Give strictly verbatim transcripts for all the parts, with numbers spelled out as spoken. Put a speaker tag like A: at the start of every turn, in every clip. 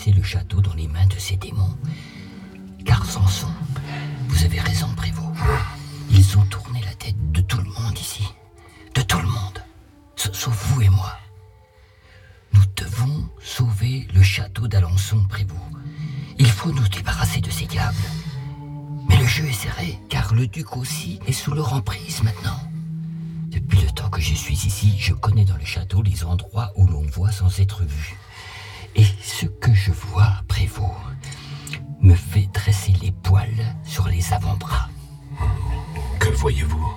A: laisser le château dans les mains de ces démons. Car Samson, vous avez raison, Prévost, ils ont tourné la tête de tout le monde ici. De tout le monde. Sauf vous et moi. Nous devons sauver le château d'Alençon, Prévost. Il faut nous débarrasser de ces diables. Mais le jeu est serré, car le duc aussi est sous leur emprise maintenant. Depuis le temps que je suis ici, je connais dans le château les endroits où l'on voit sans être vu. Et ce que je vois, Prévost, me fait dresser les poils sur les avant-bras.
B: Que voyez-vous?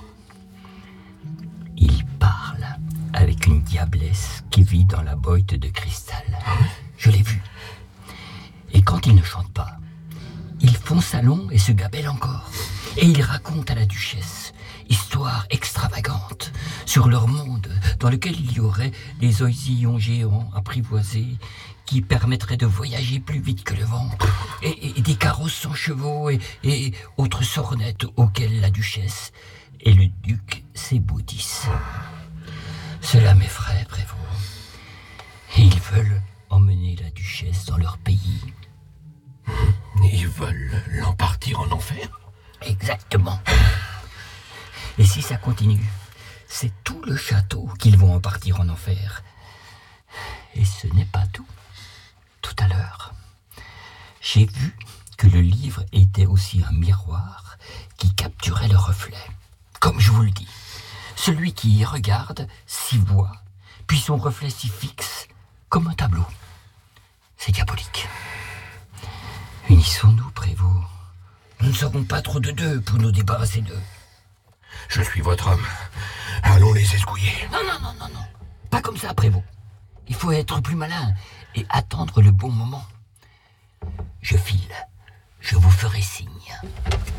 A: Il parle avec une diablesse qui vit dans la boîte de cristal. Je l'ai vu. Et quand il ne chante pas, ils font salon et se gabellent encore. Et ils racontent à la duchesse histoire extravagante sur leur monde dans lequel il y aurait des oisillons géants apprivoisés qui permettraient de voyager plus vite que le vent, et, et des carrosses sans chevaux et, et autres sornettes auxquelles la duchesse et le duc s'ébaudissent. Cela m'effraie, Prévost. Et ils veulent emmener la duchesse dans leur pays.
B: Ils veulent l'empartir en enfer?
A: Exactement. Et si ça continue, c'est tout le château qu'ils vont empartir en enfer. Et ce n'est pas tout. Tout à l'heure, j'ai vu que le livre était aussi un miroir qui capturait le reflet. Comme je vous le dis, celui qui y regarde s'y voit, puis son reflet s'y fixe comme un tableau. C'est diabolique. Unissons-nous, Prévost. Nous ne serons pas trop de deux pour nous débarrasser d'eux.
B: Je suis votre homme. Allons les escouiller.
A: Non, non, non, non, non. Pas comme ça, Prévost. Il faut être plus malin et attendre le bon moment. Je file. Je vous ferai signe.